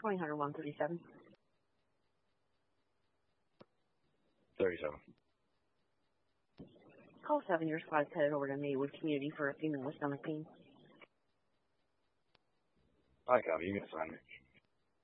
20 137. 37. Call 7, your squad's headed over to Maywood Community for a female with stomach pain. I copy. You can assign me.